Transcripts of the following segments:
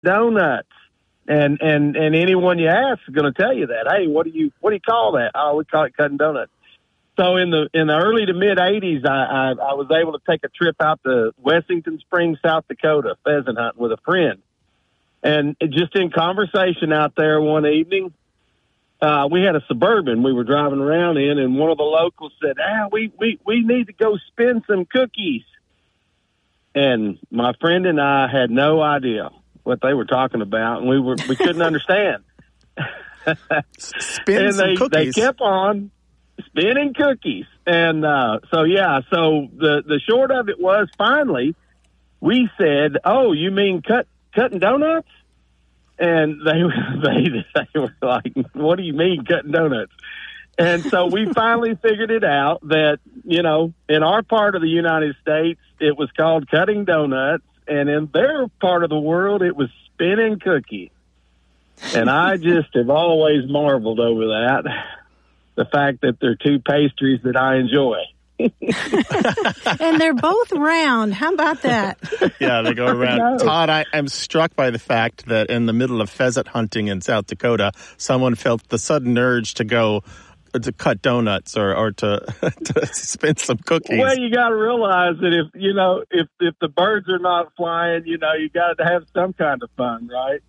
donuts. And anyone you ask is going to tell you that. Hey, what do you call that? Oh, we call it cutting donuts. So in the early to mid '80s, I was able to take a trip out to Wessington Springs, South Dakota, pheasant hunting with a friend. And just in conversation out there one evening, we had a Suburban we were driving around in, and one of the locals said, we need to go spin some cookies. And my friend and I had no idea what they were talking about, and we couldn't understand. Spin some cookies. They kept on spinning cookies. And so the short of it was, finally, we said, "Oh, you mean cutting donuts?" And they were like, "What do you mean cutting donuts?" And so we finally figured it out that, in our part of the United States, it was called cutting donuts, and in their part of the world, it was spinning cookies. And I just have always marveled over that, the fact that they're two pastries that I enjoy. And they're both round. How about that? Yeah, they go around. Todd, I am struck by the fact that in the middle of pheasant hunting in South Dakota, someone felt the sudden urge to go to cut donuts or to spin some cookies. Well, you got to realize that if the birds are not flying, you got to have some kind of fun, right?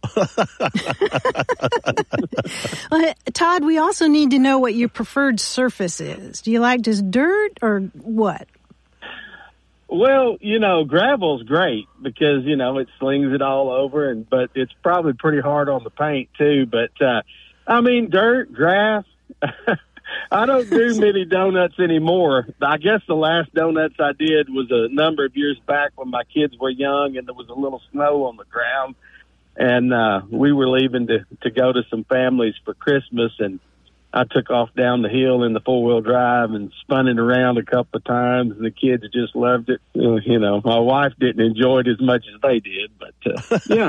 Well, Todd, we also need to know what your preferred surface is. Do you like just dirt or what? Well, gravel's great because, it slings it all over, but it's probably pretty hard on the paint too. But, dirt, grass. I don't do many donuts anymore. I guess the last donuts I did was a number of years back when my kids were young and there was a little snow on the ground. And we were leaving to go to some families for Christmas, and I took off down the hill in the four-wheel drive and spun it around a couple of times, and the kids just loved it. My wife didn't enjoy it as much as they did, but yeah.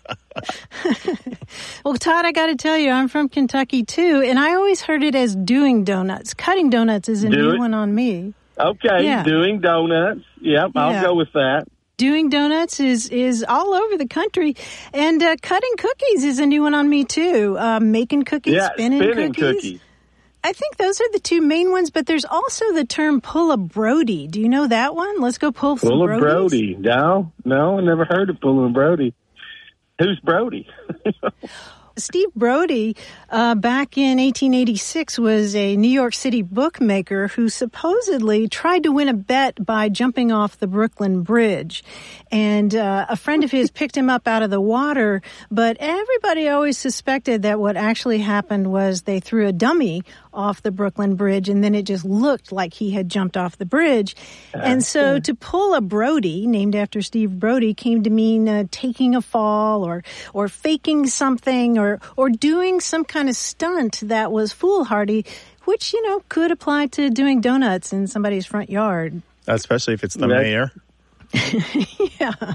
Well, Todd, I got to tell you, I'm from Kentucky too, and I always heard it as doing donuts. Cutting donuts is a new one on me. Okay, yeah. Doing donuts. Yep, I'll go with that. Doing donuts is all over the country, and cutting cookies is a new one on me too. Making cookies, spinning cookies. I think those are the two main ones, but there's also the term pull a Brody. Do you know that one? Let's go pull some Brodies. Pull a Brody. No, I never heard of pulling a Brody. Who's Brody? Steve Brody, back in 1886, was a New York City bookmaker who supposedly tried to win a bet by jumping off the Brooklyn Bridge. And a friend of his picked him up out of the water, but everybody always suspected that what actually happened was they threw a dummy off the Brooklyn Bridge, and then it just looked like he had jumped off the bridge. And so to pull a Brody, named after Steve Brody, came to mean taking a fall or faking something or doing some kind of stunt that was foolhardy, which, could apply to doing donuts in somebody's front yard. Especially if it's the mayor. Yeah.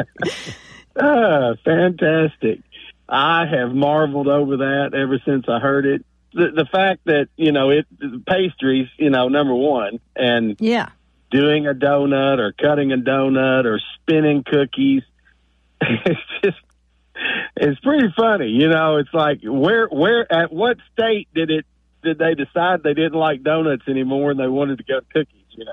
Fantastic. I have marveled over that ever since I heard it. The fact that, pastries, number one, and doing a donut or cutting a donut or spinning cookies, it's pretty funny. It's like, where, at what state did they decide they didn't like donuts anymore and they wanted to go to cookies,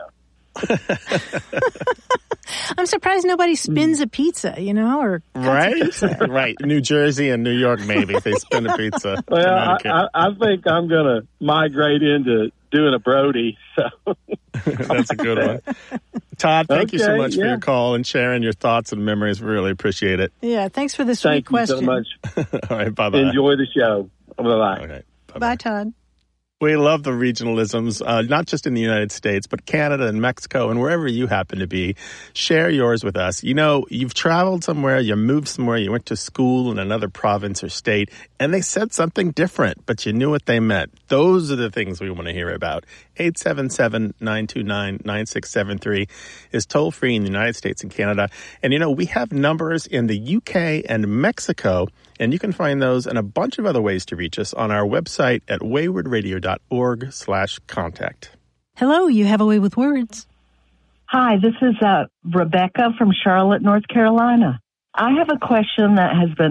I'm surprised nobody spins a pizza, or cuts a pizza. Right. New Jersey and New York, maybe they spin a pizza. Well, I think I'm going to migrate into doing a Brody. So that's a good one. Todd, thank you so much for your call and sharing your thoughts and memories. We really appreciate it. Yeah, thanks for the sweet question. Thank you so much. All right, bye-bye. Enjoy the show. Bye-bye. Okay, bye-bye. Bye, Todd. We love the regionalisms, not just in the United States, but Canada and Mexico and wherever you happen to be. Share yours with us. You've traveled somewhere, you moved somewhere, you went to school in another province or state, and they said something different, but you knew what they meant. Those are the things we want to hear about. 877-929-9673 is toll-free in the United States and Canada. And, we have numbers in the UK and Mexico, and you can find those and a bunch of other ways to reach us on our website at waywardradio.org/contact. Hello, you have a way with words. Hi, this is Rebecca from Charlotte, North Carolina. I have a question that has been